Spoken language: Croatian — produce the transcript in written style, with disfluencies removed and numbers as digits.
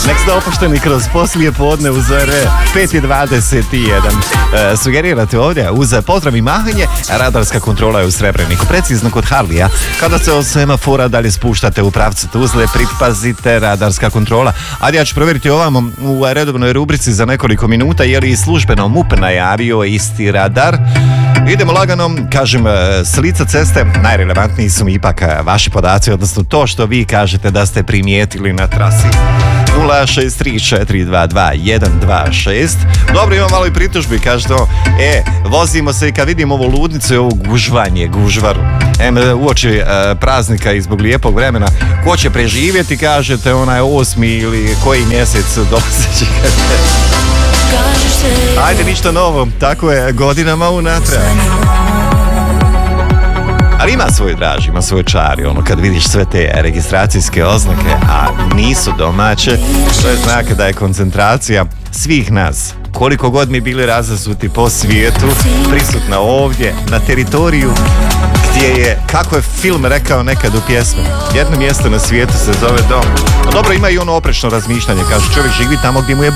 Nek ste opušteni kroz poslije podne uz 5:21. Sugerirate ovdje uz pozdrav i mahanje, radarska kontrola je u Srebreniku, precizno kod Harlija. Kada se od semafora dalje spuštate u pravcu Tuzle, pripazite, radarska kontrola. Ajde, ja ću provjeriti ovamo u redovnoj rubrici za nekoliko minuta je li službeno MUP najavio isti radar. Idemo lagano, kažem, s lica ceste najrelevantniji su mi ipak vaši podaci, odnosno to što vi kažete da ste primijetili na trasi. 063422126. Dobro, imam malo i pritužbi, kažete vozimo se i kad vidimo ovu ludnicu i ovo gužvaru. Uoči praznika i zbog lijepog vremena, ko će preživjeti, kažete, onaj 8. ili koji mjesec dolazeći. Ajde, ništa novo, tako je godinama unatrag. Ali ima svoj draž, ima svoj čar, kad vidiš sve te registracijske oznake, a nisu domaće, to je znak da je koncentracija svih nas, koliko god mi bili razasuti po svijetu, prisutna ovdje, na teritoriju gdje je, kako je film rekao nekad u pjesmu, jedno mjesto na svijetu se zove dom. No dobro, ima i ono oprečno razmišljanje, kaže čovjek živi tamo gdje mu je